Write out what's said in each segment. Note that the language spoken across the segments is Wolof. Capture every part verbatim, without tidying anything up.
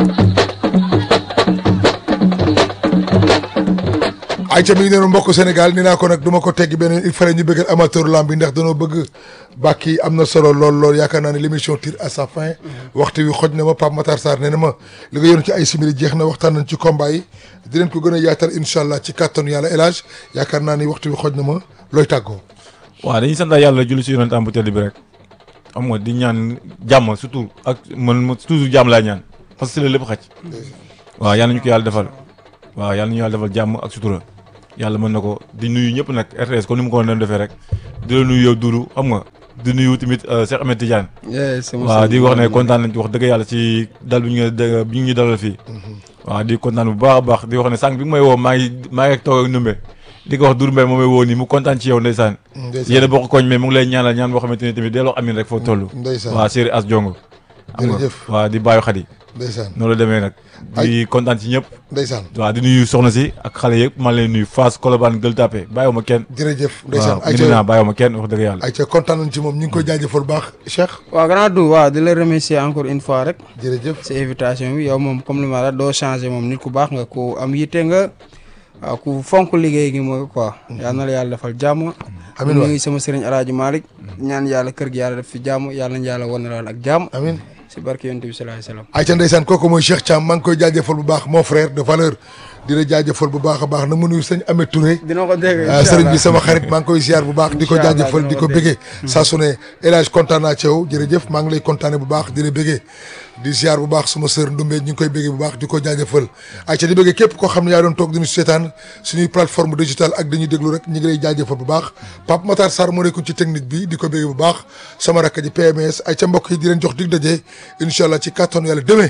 ayca mi ngi noonu mbokk Sénégal ni naa ko nag du ma ko teggi benn il fallait ñu bëggal amateur lamb bi ndax dañoo bëgg bàkk yi am na solo lool lool yaakaar naa ne l'émission tire à sa fin waxtu wi xoj na ma Pape Matar Sarr nee na ma li nga yoon ci ay simili jeex na waxtaan nañ ci combat yi di leen ko gën a yaatal incha allah ci kàttanu yàlla El Hadj yaakaar naa ni waxtu wi xoj na ma looy tàggoo. waaw dañuy sant yàlla julli si yonent am bu tedd bi rek xam nga di ñaan jàmm surtout ak man toujours jàmm laa ñaan parce que si la lépp xaj waaw yàlla nañu ko yàlla defal waaw yàlla nañu yàlla defal jàmm ak sutura yàlla mën na ko di nuyu ñëpp nag R T S comme ni mu ko doon defee rek di la nuyu yow Doudou xam nga di nuyu tamit Cheikh Ahmed Tidiane. waaw di wax ne kontaan nañ ci wax dëgg yàlla ci dal bi ñu bi ñu dalal fii. waaw di kontaan bu baax a baax di wax ne sànq bi nga may woo maa ngi maa ngi toog ak Ndumbe di ko wax Doudou Mbaye moo may woo nii mu kontaan ci yow ndeysaan. ndeysaan yéen a bokk koñ mais mu ngi lay ñaanal ñaan boo xamante ne tamit delloo amin rek foo toll. ndeysaan waaw Serigne As Jongo. jërëjëf xam nga waaw di bàyyi xadi ndeysaan noonu la demee nag di kontaan ci ñëpp ndeysaan waaw di nuyu soxna si ak xale yëpp maa ngi leen nuyu Fass Colobane Gueule Tapée bàyyiwuma kenn jërëjëf ndeysaan waaw indi naa bàyyiwuma kenn wax dëgg yàlla ayca kontaan nañ ci moom ñu ngi koy jaajëfal bu baax Cheikh waaw grand du waaw di la remercier encore une fois rek jërëjëf si invitation bi yow moom comme li ma la doo changé moom nit ku baax nga ku am yitte nga waaw ku fonk liggéey gi mooy quoi yal na la yàlla defal jàmm amiin ñu ngi sama sëriñ Alaaji Malick ñaan yàlla kër gi yàlla def fi jàmm yàlla nañ yàlla wan na ak jàmm amiin si barke yonent bi sallallahu alayhi wasallam ayca ndeysaan kooku mooy Cheikh Thiam maa ngi koy jaajëfal bu baax mon frère de valeur di la jaajëfal bu baax a baax na mu nuyu sëñ Ameth Touré dina ko dégg sëriñ bi sama xarit maa ngi koy ziar bu baax di ko jaajëfal di ko béggee saa su ne El Hadj kontaan naa ci yow jërëjëf maa ngi lay kontaane bu baax di la béggee di ziar bu baax suma sœur Ndumbe ñu ngi koy béggee bu baax di ko jaajëfal ayca di béggee képp koo xam ne yaa doon toog diñu seetaan suñuy plateforme digitale ak dañuy déglu rek ñu ngi lay jaajëfal bu baax Pape Matar Sarr moo nekkoon ci technique bi di ko béggee bu baax sama rakk ji P M S ayca mbokk yi di leen jox dig daje incha allah ci kàttanu yàlla demee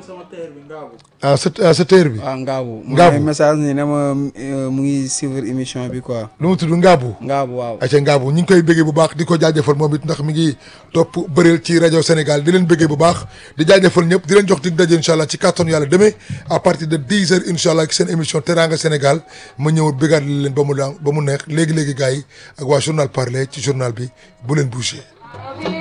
ah sa ah sa teer bi. waaw Ngaabu. Ngaabu mu message ni ne ma mu ngi suivre émission bi quoi. lu mu tudd Ngaabu. Ngaabu waaw. ayca Ngaabu ñu ngi koy bëggee bu baax di ko jaajëfal moom it ndax mi ngi topp bëreel ci rajo Sénégal di leen bëggee bu baax di jaajëfal ñëpp di leen jox dig daje incha allah ci kàttanu yàlla demee à partir de dix heures incha allah ci seen émission Teranga Sénégal ma ñëw bëggaat leen ba mu daan ba mu neex léegi léegi gars yi ak waa journal parler ci journal bi bu leen bouger.